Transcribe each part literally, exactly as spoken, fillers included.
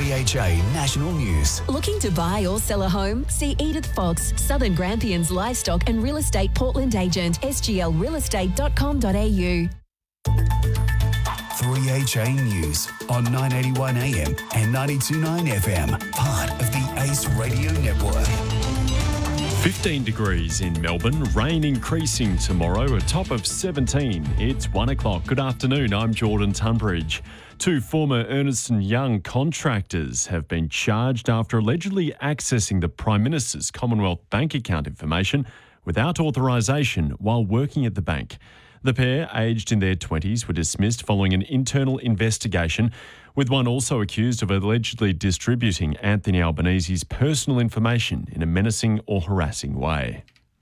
three H A National News. Looking to buy or sell a home? See Edith Fox, Southern Grampians Livestock and Real Estate Portland Agent, s g l real estate dot com dot a u. three H A News on nine eighty-one A M and ninety-two point nine F M, part of the Ace Radio Network. fifteen degrees in Melbourne, rain increasing tomorrow, a top of seventeen. It's one o'clock. Good afternoon, I'm Jordan Tunbridge. Two former Ernst and Young contractors have been charged after allegedly accessing the Prime Minister's Commonwealth Bank account information without authorisation while working at the bank. The pair, aged in their twenties, were dismissed following an internal investigation, with one also accused of allegedly distributing Anthony Albanese's personal information in a menacing or harassing way.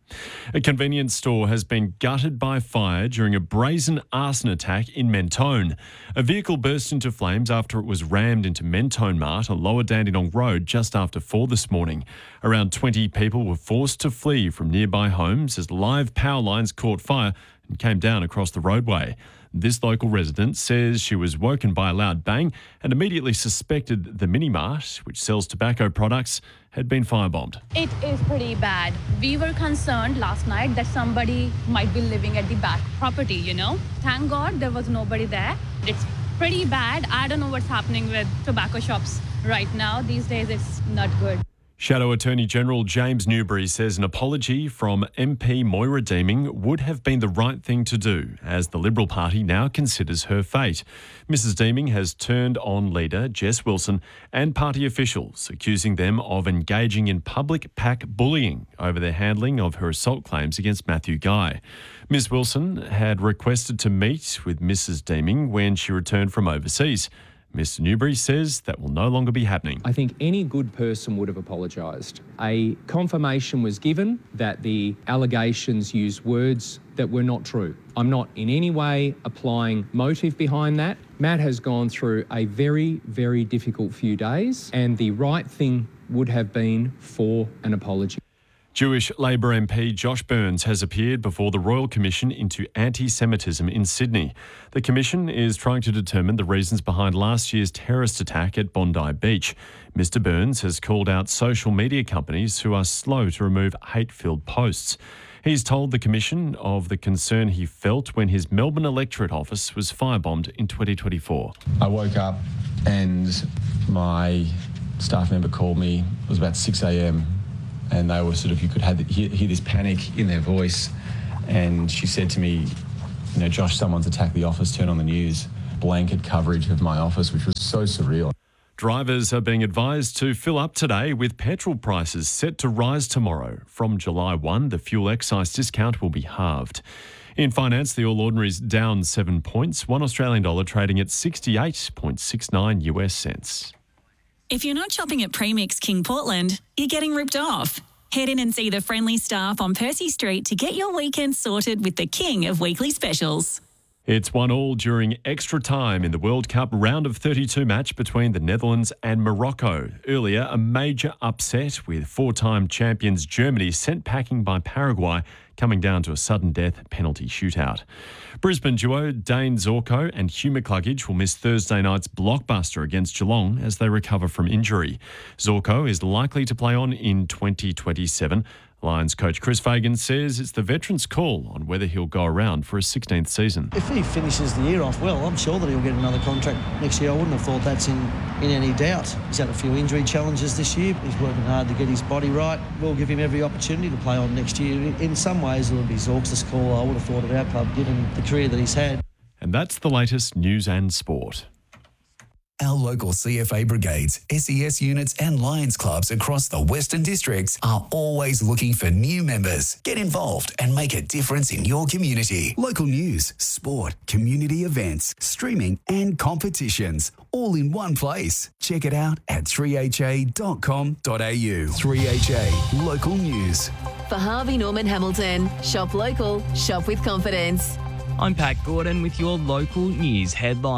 A convenience store has been gutted by fire during a brazen arson attack in Mentone. A vehicle burst into flames after it was rammed into Mentone Mart on Lower Dandenong Road just after four this morning. Around twenty people were forced to flee from nearby homes as live power lines caught fire and came down across the roadway. This local resident says she was woken by a loud bang and immediately suspected the mini-mart, which sells tobacco products, had been firebombed. It is pretty bad. We were concerned last night that somebody might be living at the back property, you know. Thank God there was nobody there. It's pretty bad. I don't know what's happening with tobacco shops right now. These days it's not good. Shadow Attorney General James Newbury says an apology from M P Moira Deeming would have been the right thing to do, as the Liberal Party now considers her fate. Missus Deeming has turned on leader Jess Wilson and party officials, accusing them of engaging in public pack bullying over their handling of her assault claims against Matthew Guy. Miz Wilson had requested to meet with Missus Deeming when she returned from overseas. Mister Newbury says that will no longer be happening. I think any good person would have apologised. A confirmation was given that the allegations used words that were not true. I'm not in any way applying motive behind that. Matt has gone through a very, very difficult few days, and the right thing would have been for an apology. Jewish Labor M P Josh Burns has appeared before the Royal Commission into Anti-Semitism in Sydney. The commission is trying to determine the reasons behind last year's terrorist attack at Bondi Beach. Mister Burns has called out social media companies who are slow to remove hate-filled posts. He's told the commission of the concern he felt when his Melbourne electorate office was firebombed in twenty twenty-four. I woke up and my staff member called me. It was about six a m and they were sort of, you could have, hear, hear this panic in their voice. And she said to me, you know, Josh, someone's attacked the office, turn on the news. Blanket coverage of my office, which was so surreal. Drivers are being advised to fill up today, with petrol prices set to rise tomorrow. From July first, the fuel excise discount will be halved. In finance, the All Ordinary's down seven points, one Australian dollar trading at sixty-eight point six nine U S cents. If you're not shopping at Premix King Portland, you're getting ripped off. Head in and see the friendly staff on Percy Street to get your weekend sorted with the king of weekly specials. It's one all during extra time in the World Cup round of thirty-two match between the Netherlands and Morocco. Earlier, a major upset with four-time champions Germany sent packing by Paraguay, coming down to a sudden death penalty shootout. Brisbane duo Dane Zorko and Hugh McCluggage will miss Thursday night's blockbuster against Geelong as they recover from injury. Zorko is likely to play on in twenty twenty-seven. Lions coach Chris Fagan says it's the veteran's call on whether he'll go around for a sixteenth season. If he finishes the year off well, I'm sure that he'll get another contract next year. I wouldn't have thought that's in, in any doubt. He's had a few injury challenges this year. He's working hard to get his body right. We'll give him every opportunity to play on next year. In some ways, it'll be Zorks' call, I would have thought, of our club, given the career that he's had. And that's the latest news and sport. Our local C F A brigades, S E S units and Lions clubs across the Western Districts are always looking for new members. Get involved and make a difference in your community. Local news, sport, community events, streaming and competitions, all in one place. Check it out at three h a dot com dot a u. three H A Local News. For Harvey Norman Hamilton, shop local, shop with confidence. I'm Pat Gordon with your local news headlines.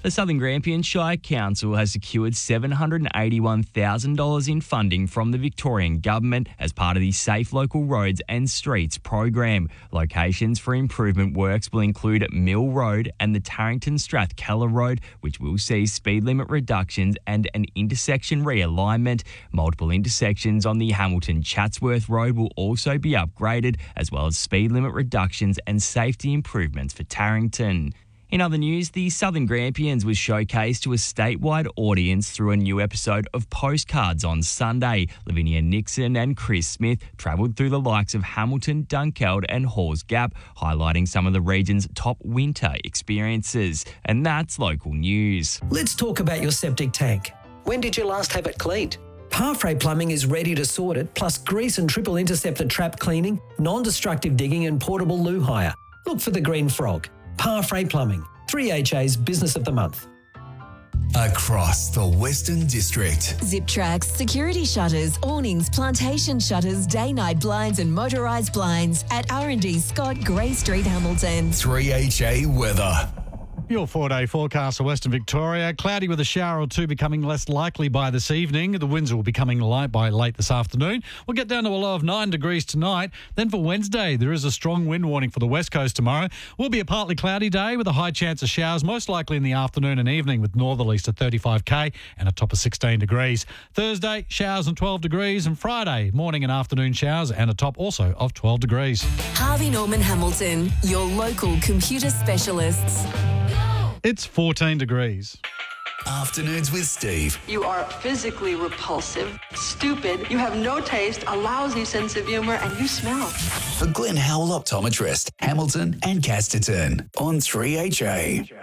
The Southern Grampians Shire Council has secured seven hundred eighty-one thousand dollars in funding from the Victorian Government as part of the Safe Local Roads and Streets program. Locations for improvement works will include Mill Road and the Tarrington Strathkeller Road, which will see speed limit reductions and an intersection realignment. Multiple intersections on the Hamilton Chatsworth Road will also be upgraded, as well as speed limit reductions and safety improvements for Tarrington. In other news, the Southern Grampians was showcased to a statewide audience through a new episode of Postcards on Sunday. Lavinia Nixon and Chris Smith travelled through the likes of Hamilton, Dunkeld and Halls Gap, highlighting some of the region's top winter experiences. And that's local news. Let's talk about your septic tank. When did you last have it cleaned? Parfrey Plumbing is ready to sort it, plus grease and triple interceptor trap cleaning, non-destructive digging and portable loo hire. Look for the green frog. Parfrey Plumbing, three H A's Business of the Month. Across the Western District. Zip Tracks, security shutters, awnings, plantation shutters, day-night blinds and motorised blinds at R and D Scott, Grey Street, Hamilton. three H A weather. Your four-day forecast for Western Victoria. Cloudy with a shower or two becoming less likely by this evening. The winds will be coming light by late this afternoon. We'll get down to a low of nine degrees tonight. Then for Wednesday, there is a strong wind warning for the west coast tomorrow. Will be a partly cloudy day with a high chance of showers, most likely in the afternoon and evening with northerlies to thirty-five k and a top of sixteen degrees. Thursday, showers and twelve degrees. And Friday, morning and afternoon showers and a top also of twelve degrees. Harvey Norman Hamilton, your local computer specialists. It's fourteen degrees. Afternoons with Steve. You are physically repulsive, stupid, you have no taste, a lousy sense of humour, and you smell. For Glenn Howell Optometrist, Hamilton and Casterton on three H A.